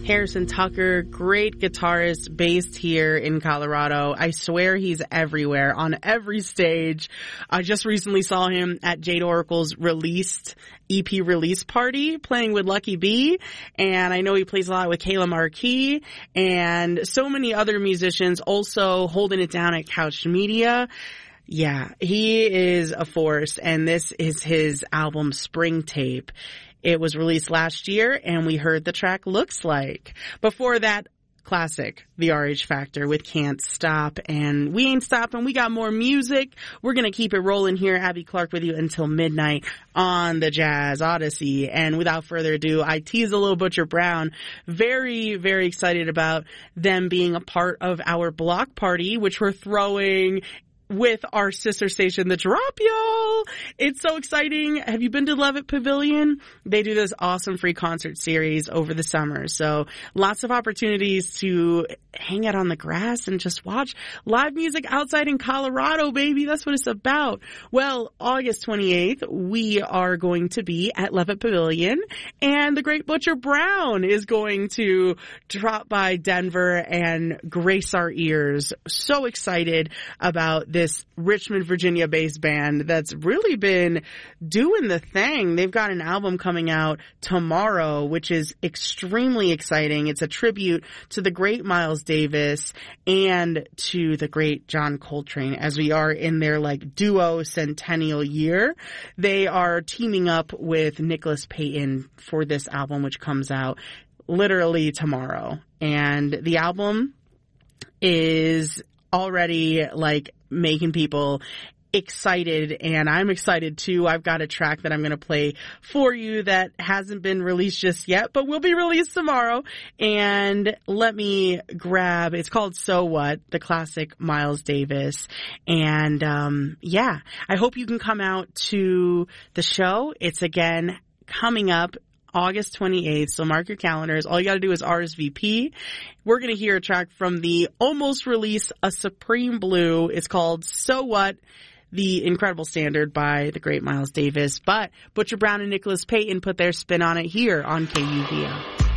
Harrison Tucker, great guitarist based here in Colorado. I swear he's everywhere, on every stage. I just recently saw him at Jade Oracle's EP release party playing with Lucky B, and I know he plays a lot with Kayla Marquis and so many other musicians also holding it down at Couch Media. Yeah, he is a force, and this is his album Spring Tape. It was released last year, and we heard the track Looks Like. Before that, classic, The RH Factor with Can't Stop. And we ain't stopping. We got more music. We're going to keep it rolling here. Abby Clark with you until midnight on the Jazz Odyssey. And without further ado, I tease a little Butcher Brown. Very, very excited about them being a part of our block party, which we're throwing with our sister station, The Drop, y'all. It's so exciting. Have you been to Levitt Pavilion? They do this awesome free concert series over the summer. So lots of opportunities to hang out on the grass and just watch live music outside in Colorado, baby. That's what it's about. Well, August 28th, we are going to be at Levitt Pavilion, and the great Butcher Brown is going to drop by Denver and grace our ears. So excited about this Richmond, Virginia-based band that's really been doing the thing. They've got an album coming out tomorrow, which is extremely exciting. It's a tribute to the great Miles Davis and to the great John Coltrane, as we are in their duo centennial year. They are teaming up with Nicholas Payton for this album, which comes out literally tomorrow. And the album is already making people excited, and I'm excited too. I've got a track that I'm going to play for you that hasn't been released just yet, but will be released tomorrow. And let me grab, it's called So What, the classic Miles Davis. And I hope you can come out to the show. It's again coming up August 28th, so mark your calendars. All you got to do is RSVP. We're going to hear a track from the almost release, A Supreme Blue. It's called So What, the incredible standard by the great Miles Davis. But Butcher Brown and Nicholas Payton put their spin on it here on KUVO.